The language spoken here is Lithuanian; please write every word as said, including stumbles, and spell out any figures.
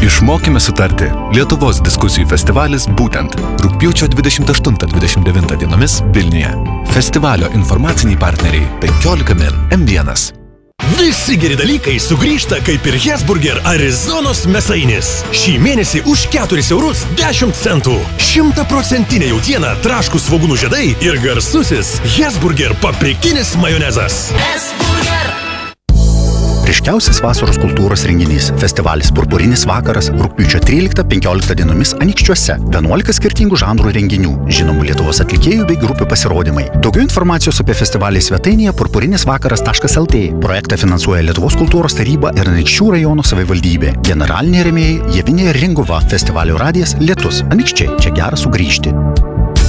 Išmokime sutarti. Lietuvos diskusijų festivalis būtent rugpjūčio dvidešimt aštuntą dvidešimt devintą dienomis Vilniuje. Festivalio informaciniai partneriai penkiolika min, M vienas. Visi geri dalykai sugrįžta kaip ir Hesburger Arizonos mėsainis. Šį mėnesį už keturis eurus dešimt centų. Šimtaprocentinė jautiena, traškūs svogūnų žiedai ir garsusis Hesburger paprikinis majonezas. Hesburger. Ryškiausias vasaros kultūros renginys – festivalis Purpurinis vakaras rugpjūčio tryliktą penkioliktą dienomis Anykščiuose. vienuolika skirtingų žanrų renginių, žinomų Lietuvos atlikėjų bei grupių pasirodymai. Daugiau informacijos apie festivalį svetainėje purpurinis vakaras taškas L T. Projektą finansuoja Lietuvos kultūros taryba ir Anykščių rajono savivaldybė. Generaliniai rėmėjai Javinė Ringova, festivalio radijas Lietus. Anykščiai, čia gera sugrįžti.